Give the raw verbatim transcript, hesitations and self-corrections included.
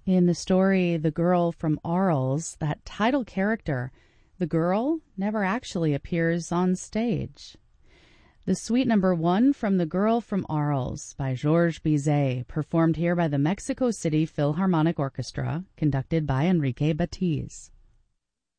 In the story The Girl from Arles, that title character, the girl, never actually appears on stage. The suite number one from The Girl from Arles by Georges Bizet, performed here by the Mexico City Philharmonic Orchestra, conducted by Enrique Batiz.